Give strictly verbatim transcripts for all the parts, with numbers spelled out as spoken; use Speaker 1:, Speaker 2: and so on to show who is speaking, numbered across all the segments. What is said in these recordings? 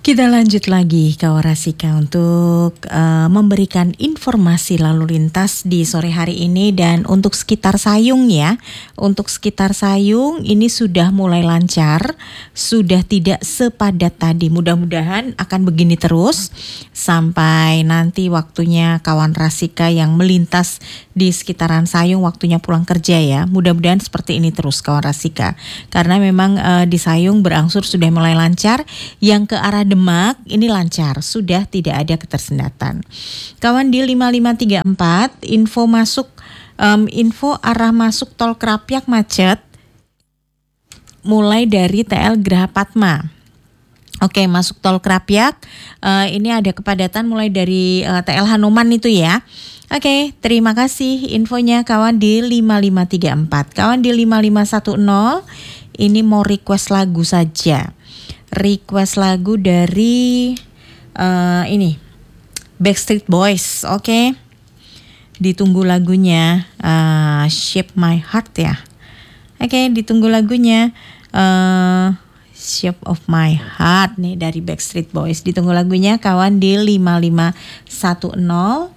Speaker 1: Kita lanjut lagi Kawarasika untuk uh, memberikan informasi lalu lintas di sore hari ini. Dan untuk sekitar Sayung ya, untuk sekitar Sayung ini sudah mulai lancar, sudah tidak sepadat tadi. Mudah-mudahan akan begini terus sampai nanti waktunya kawan Rasika yang melintas di sekitaran Sayung waktunya pulang kerja ya. Mudah-mudahan seperti ini terus kawan Rasika, karena memang uh, di Sayung berangsur sudah mulai lancar. Yang ke arah Demak ini lancar, sudah tidak ada ketersendatan. Kawan di lima lima tiga empat, info masuk um, info arah masuk tol Krapyak macet mulai dari T L Geraha Padma. Oke, masuk tol Krapyak uh, ini ada kepadatan mulai dari uh, T L Hanuman itu ya. Oke, terima kasih infonya kawan di lima lima tiga empat. Kawan di lima lima satu nol ini mau request lagu saja. Request lagu dari uh, ini Backstreet Boys, oke? Okay? Ditunggu lagunya uh, Shape My Heart ya, oke? Okay, ditunggu lagunya uh, Shape of My Heart nih dari Backstreet Boys. Ditunggu lagunya kawan di lima lima satu nol.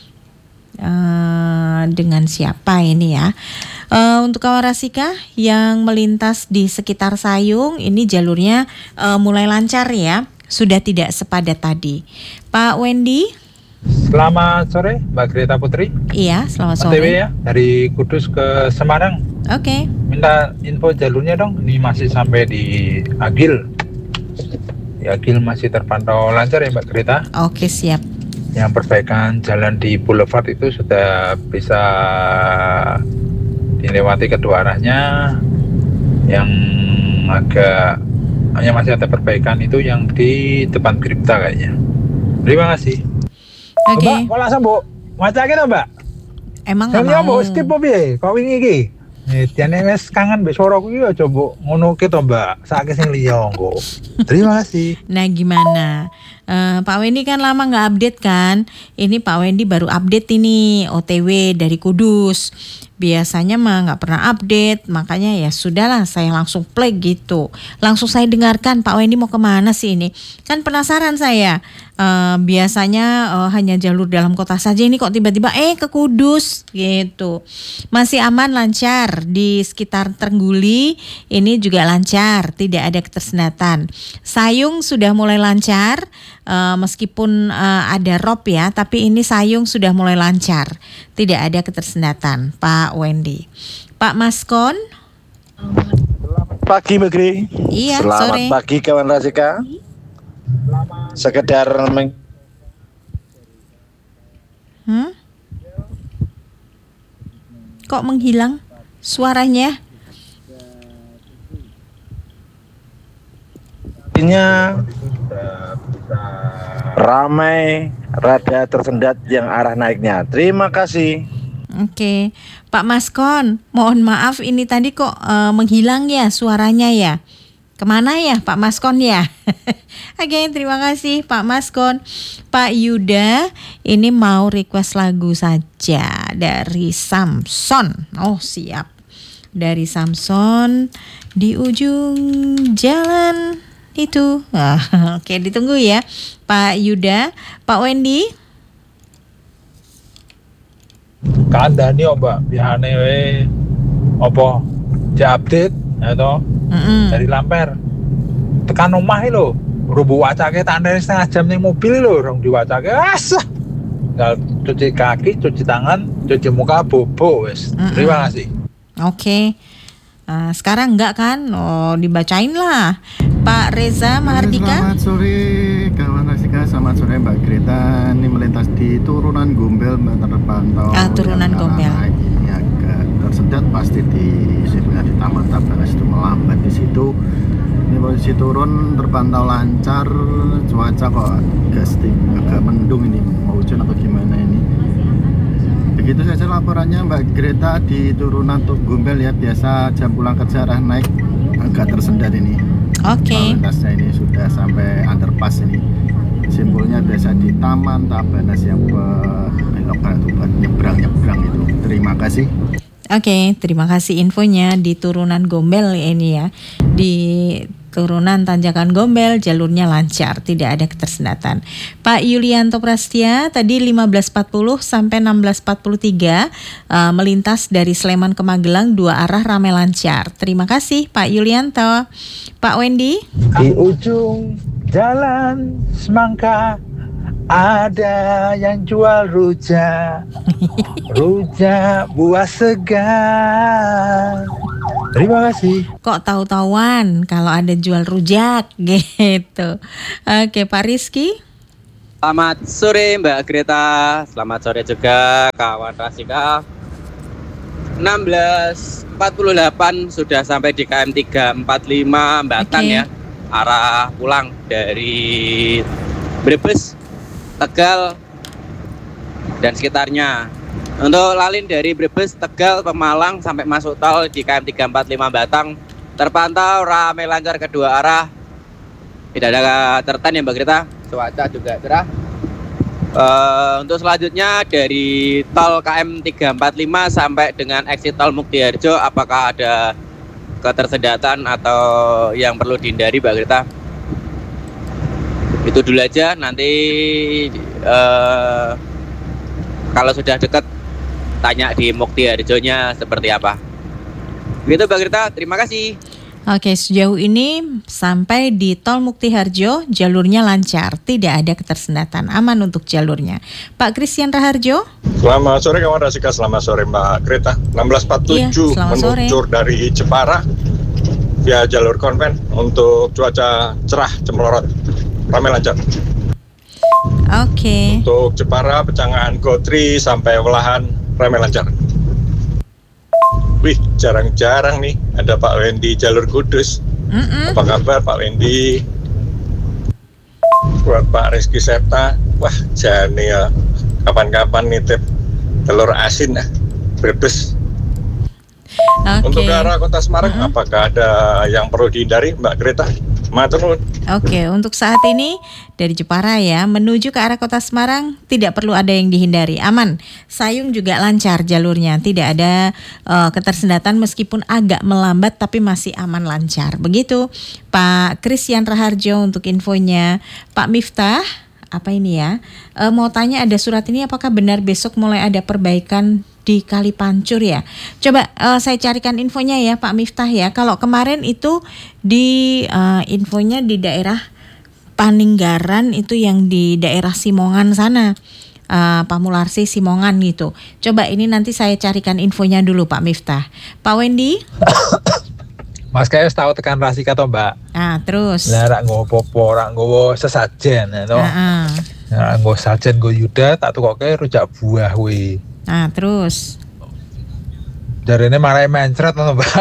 Speaker 1: Uh, dengan siapa ini ya? Uh, untuk kawan Rasika yang melintas di sekitar Sayung ini jalurnya uh, mulai lancar ya, sudah tidak sepadat tadi. Pak Wendy.
Speaker 2: Selamat sore Mbak Greta Putri.
Speaker 1: Iya, selamat sore.
Speaker 2: O T W ya, dari Kudus ke Semarang.
Speaker 1: Oke. Okay.
Speaker 2: Minta info jalurnya dong. Ini masih sampai di Agil. Di Agil masih terpantau lancar ya Mbak Greta.
Speaker 1: Oke, okay, siap.
Speaker 2: Yang perbaikan jalan di Boulevard itu sudah bisa dilewati kedua arahnya. Yang agak hanya masih ada perbaikan itu yang di depan Kripta kayaknya. Terima kasih.
Speaker 1: Oke. Okay.
Speaker 2: Mbak, kok langsung mbok macake to, Mbak?
Speaker 1: Emang enggak mau.
Speaker 2: Mbok skip apa piye? Kok wingi iki? Eh, tiane wis kangen mbek suaraku iki aja mbok ngono ki to, Mbak. Saiki sing liya engko. Terima kasih.
Speaker 1: Nah, gimana? Uh, Pak Wendy kan lama nggak update kan? Ini Pak Wendy baru update ini O T W dari Kudus. Biasanya mah nggak pernah update, makanya ya sudahlah saya langsung play gitu. Langsung saya dengarkan Pak Wendy mau kemana sih ini? Kan penasaran saya. Uh, biasanya uh, hanya jalur dalam kota saja, ini kok tiba-tiba eh ke Kudus gitu. Masih aman, lancar di sekitar Trengguli ini juga lancar, tidak ada ketersendatan. Sayung sudah mulai lancar. Uh, meskipun uh, ada rob ya, tapi ini Sayung sudah mulai lancar, tidak ada ketersendatan Pak Wendy. Pak Maskon.
Speaker 3: Selamat pagi Mbak Gri.
Speaker 1: Iya,
Speaker 3: selamat
Speaker 1: sore.
Speaker 3: pagi kawan Rasika. Sekedar meng
Speaker 1: hmm? Kok menghilang suaranya?
Speaker 3: Artinya ramai, rada tersendat yang arah naiknya. Terima kasih.
Speaker 1: Oke, Pak Maskon, mohon maaf ini tadi kok uh, menghilang ya suaranya ya. Kemana ya Pak Maskon ya? Oke, terima kasih Pak Maskon. Pak Yuda, ini mau request lagu saja dari Samson. Oh siap, dari Samson di ujung jalan itu. Oh, oke, ditunggu ya Pak Yuda. Pak Wendy.
Speaker 2: Kandani Mbak, bihane we apa di-update atau
Speaker 1: Mm-mm.
Speaker 2: dari Lamper. Tekan omah iki lho, rubuh wacake tak anteni setengah jam ning mobil lho, rong diwacake. Asah. Tinggal cuci kaki, cuci tangan, cuci muka, bobo wis. Terima kasih.
Speaker 1: Oke. Nah, sekarang enggak kan? Oh, dibacain lah. Pak Reza Mahardika.
Speaker 4: Selamat sore kawan Rasika, selamat sore Mbak Greta. Ini melintas di turunan Gombel terpantau.
Speaker 1: Ah, turunan Gombel.
Speaker 4: Ini agak tersendat pasti di sebenarnya di Taman Tabanas itu melambat di situ. Ini posisi turun terpantau lancar, cuaca kok agak stik, agak mendung ini, mau hujan atau gimana ini. Begitu saja laporannya Mbak Greta di turunan Gombel ya, biasa jam pulang kerja arah naik agak tersendat ini.
Speaker 1: Oke. Okay.
Speaker 4: Lintasnya ini sudah sampai underpass ini. Simpulnya biasa di Taman Tabanas yang belok itu buat nyebrang-nyebrang itu. Terima kasih.
Speaker 1: Oke, terima kasih infonya di turunan Gombel ini ya. Di turunan Tanjakan Gombel jalurnya lancar, tidak ada ketersendatan. Pak Yulianto Prastia tadi lima belas empat puluh sampai enam belas empat puluh tiga uh, melintas dari Sleman ke Magelang dua arah ramai lancar. Terima kasih Pak Yulianto. Pak Wendy?
Speaker 2: Di ujung jalan Semangka ada yang jual rujak, rujak buah segar. Terima kasih.
Speaker 1: Kok tahu-tahuan kalau ada jual rujak gitu. Oke, Pak Rizky.
Speaker 5: Selamat sore Mbak Greta, selamat sore juga kawan Rasika. enam belas empat puluh delapan sudah sampai di K M tiga empat lima Batang
Speaker 1: okay.
Speaker 5: ya, arah pulang dari Brebes, Tegal dan sekitarnya. Untuk lalin dari Brebes, Tegal, Pemalang sampai masuk tol di K M tiga empat lima Batang terpantau ramai lancar kedua arah. Tidak ada tertan ya Mbak Greta, cuaca juga cerah. Uh, untuk selanjutnya dari tol K M tiga empat lima sampai dengan exit tol Muktiharjo, apakah ada ketersendatan atau yang perlu dihindari Mbak Greta? Itu dulu aja, nanti uh, kalau sudah dekat tanya di Muktiharjo-nya seperti apa. Begitu Mbak Greta, terima kasih.
Speaker 1: Oke, sejauh ini sampai di tol Muktiharjo jalurnya lancar, tidak ada ketersendatan, aman untuk jalurnya. Pak Christian Raharjo.
Speaker 6: Selamat sore kawan Rasika, selamat sore Mbak Greta. enam belas empat puluh tujuh
Speaker 1: iya,
Speaker 6: meluncur dari Jepara via jalur konven untuk cuaca cerah cemerlorot, ramai lancar.
Speaker 1: Oke.
Speaker 6: Untuk Jepara, Pecangan, Gotri sampai Welahan ramai lancar. Wih, jarang-jarang nih ada Pak Wendy jalur Kudus. Mm-mm. Apa kabar Pak Wendy? Buat Pak Rizky Septa, wah jane ya, kapan-kapan nitip telur asin ah, Brebes. Okay. Untuk ke arah Kota Semarang, mm-hmm. apakah ada yang perlu dihindari Mbak Greta? Matur nuwun.
Speaker 1: Oke, untuk saat ini dari Jepara ya menuju ke arah Kota Semarang tidak perlu ada yang dihindari, aman. Sayung juga lancar jalurnya, tidak ada uh, ketersendatan meskipun agak melambat tapi masih aman lancar. Begitu Pak Christian Raharjo untuk infonya. Pak Miftah, apa ini ya? Uh, mau tanya ada surat ini apakah benar besok mulai ada perbaikan di Kali Pancur ya? Coba uh, saya carikan infonya ya Pak Miftah ya. Kalau kemarin itu di uh, infonya di daerah Paninggaran itu yang di daerah Simongan sana, uh, Pamularsi Simongan gitu. Coba ini nanti saya carikan infonya dulu Pak Miftah. Pak Wendy?
Speaker 2: Mas kayak tahu tekan Rasika toh Mbak.
Speaker 1: Ah terus.
Speaker 2: Lah rak nggowo popo, rak nggowo sesajen to. Heeh. Rak nggowo sajen nggo Yuda tak tukoke rujak buah kuwi.
Speaker 1: Nah terus
Speaker 2: jarene marai mencret loh Mbak.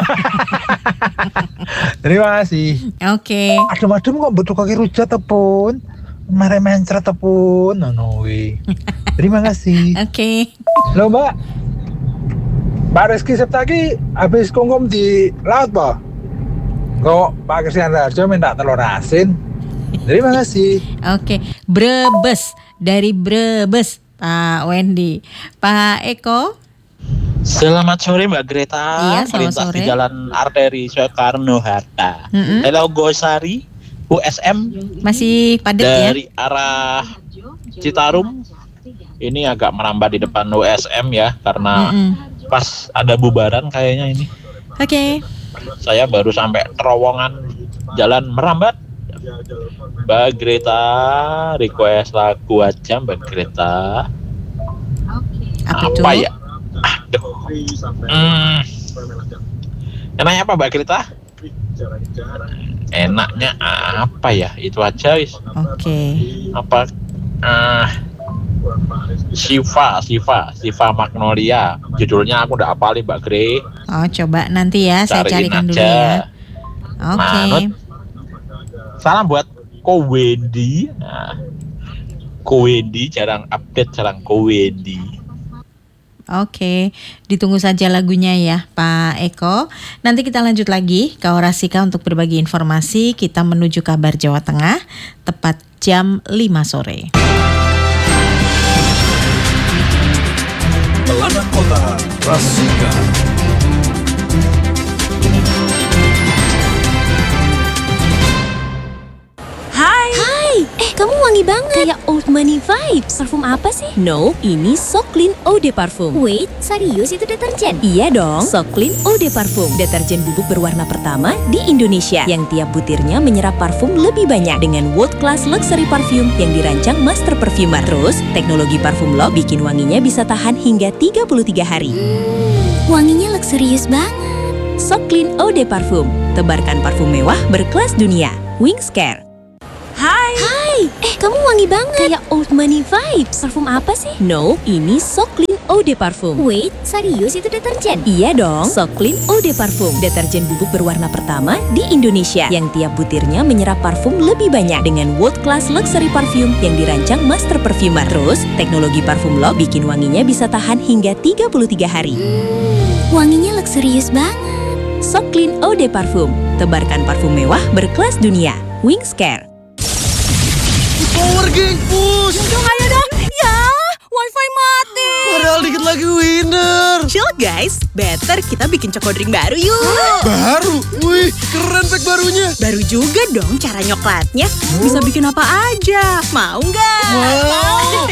Speaker 2: Terima kasih.
Speaker 1: Oke. Okay.
Speaker 2: Adem-adem kok butuh kaki rujak tepun, marai mencret tepun, nono wi. Terima kasih.
Speaker 1: Oke. Okay.
Speaker 2: Lo Mbak, Pak Rizky Septa ki habis kongkom di laut Pak. Kok Pak Christian Raharjo minta telur asin. Terima kasih.
Speaker 1: Oke, okay. Brebes dari Brebes. Pak Wendy. Pak Eko.
Speaker 7: Selamat sore Mbak Greta.
Speaker 1: Iya, selamat sore.
Speaker 7: Di Jalan Arteri Soekarno-Hatta.
Speaker 1: Mm-hmm.
Speaker 7: Elogosari, U S M.
Speaker 1: Masih padat ya?
Speaker 7: Dari arah Citarum. Ini agak merambat di depan U S M ya. Karena mm-hmm. pas ada bubaran kayaknya ini.
Speaker 1: Oke. Okay.
Speaker 7: Saya baru sampai terowongan jalan merambat. Mbak Greta, request lagu aja Mbak Greta.
Speaker 1: Apa,
Speaker 7: apa ya? Aduh. Hmm. Enaknya apa Mbak Greta? Enaknya apa ya? Itu aja wis.
Speaker 1: Oke. Okay.
Speaker 7: Apa? Uh, Siva, Siva, Siva Magnolia. Judulnya aku udah hafalin Mbak Gre.
Speaker 1: Oh, coba nanti ya saya
Speaker 7: cariin
Speaker 1: carikan
Speaker 7: aja.
Speaker 1: dulu ya. Oke. Okay.
Speaker 7: Salam buat Ko Wendy. Nah, Ko Wendy jarang update, jarang Ko Wendy.
Speaker 1: Oke, ditunggu saja lagunya ya Pak Eko. Nanti kita lanjut lagi ke Orasika untuk berbagi informasi. Kita menuju kabar Jawa Tengah tepat jam lima sore.
Speaker 8: Anak Kota Rasika.
Speaker 9: Hai. Hai. Eh, kamu wangi banget. Kayak old money vibes. Parfum apa sih? No, ini So Clean Eau de Parfum. Wait, serius itu deterjen? Iya dong. So Clean Eau de Parfum. Deterjen bubuk berwarna pertama di Indonesia. Yang tiap butirnya menyerap parfum lebih banyak. Dengan world class luxury parfum yang dirancang master perfumer. Terus, teknologi parfum lock bikin wanginya bisa tahan hingga tiga puluh tiga hari. Hmm, wanginya luxurious banget. So Clean Eau de Parfum. Tebarkan parfum mewah berkelas dunia. Wings Care. Hai. Hai. Eh, kamu wangi banget. Kayak old money vibes. Parfum apa sih? No, ini So Clean Eau de Parfum. Wait, serius itu deterjen? Iya dong. So Clean Eau de Parfum. Deterjen bubuk berwarna pertama di Indonesia. Yang tiap butirnya menyerap parfum lebih banyak. Dengan world class luxury parfum yang dirancang master perfumer. Terus, teknologi parfum lock bikin wanginya bisa tahan hingga tiga puluh tiga hari. Hmm, wanginya luxurious banget. So Clean Eau de Parfum. Tebarkan parfum mewah berkelas dunia. Wings Care.
Speaker 10: Power geng, push!
Speaker 11: Dong, ayo dong! Ya, wifi mati!
Speaker 10: Padahal dikit lagi winner!
Speaker 11: Chill guys, better kita bikin Choco Drink baru yuk!
Speaker 10: Baru? Wih, keren pack barunya!
Speaker 11: Baru juga dong cara nyoklatnya. Bisa bikin apa aja, mau nggak?
Speaker 10: Wow!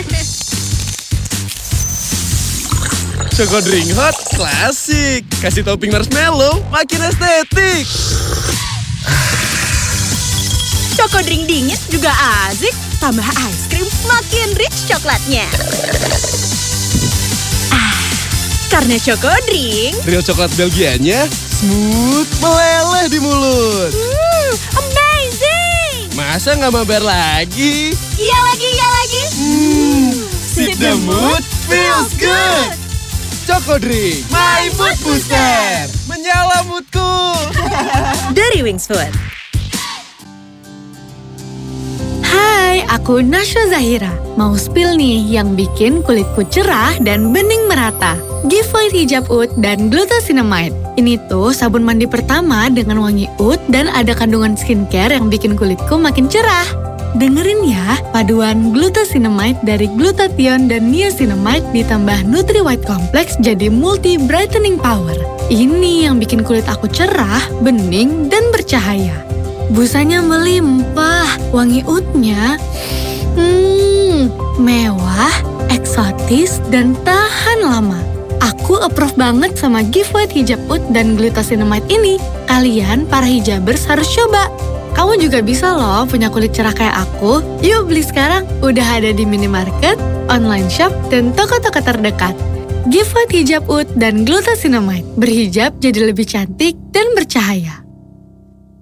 Speaker 10: Choco Drink Hot, klasik! Kasih topping marshmallow, makin estetik!
Speaker 11: Choco Drink dingin juga asik. Tambah ice cream, makin rich coklatnya. Ah, karena Choco Drink,
Speaker 10: real coklat Belgianya, smooth, meleleh di mulut.
Speaker 11: Hmm, amazing!
Speaker 10: Masa nggak mabar lagi?
Speaker 11: Iya lagi, iya lagi.
Speaker 10: Hmm, sip the mood, feels good. Choco Drink, my mood booster. Menyala moodku.
Speaker 11: Dari Wings Food.
Speaker 12: Hai, aku Nasya Zahira. Mau spill nih yang bikin kulitku cerah dan bening merata. Giveaway Hijab Oud dan Glucosinamide. Ini tuh sabun mandi pertama dengan wangi oud dan ada kandungan skincare yang bikin kulitku makin cerah. Dengerin ya, paduan Glucosinamide dari glutathione dan niacinamide ditambah Nutri White Complex jadi multi brightening power. Ini yang bikin kulit aku cerah, bening, dan bercahaya. Busanya melimpah, wangi oudnya hmm, mewah, eksotis, dan tahan lama. Aku approve banget sama giveaway Hijab Oud dan Glucosinamide ini. Kalian, para hijabers, harus coba. Kamu juga bisa loh punya kulit cerah kayak aku. Yuk beli sekarang, udah ada di minimarket, online shop, dan toko-toko terdekat. Giveaway Hijab Oud dan Glucosinamide. Berhijab jadi lebih cantik dan bercahaya.